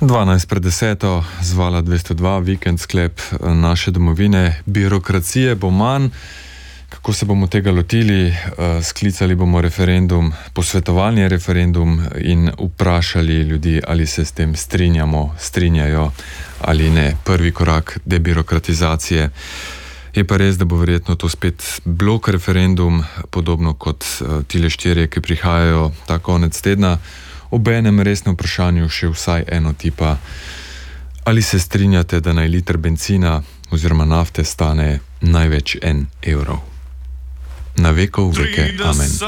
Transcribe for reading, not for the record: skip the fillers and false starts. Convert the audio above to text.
12:10, zvala 202, vikend sklep naše domovine. Birokracije bo manj. Kako se bomo tega lotili? Sklicali bomo referendum, posvetovalni referendum in vprašali ljudi, ali se s tem strinjajo ali ne. Prvi korak debirokratizacije. Je pa res, da bo verjetno to spet blok referendum, podobno kot tile 4, ki prihajajo ta konec tedna. Ob enem resnem vprašanju še vsaj eno tipa. Ali se strinjate, da naj liter bencina oziroma nafte stane največ €1? Na veko v veke. Amen.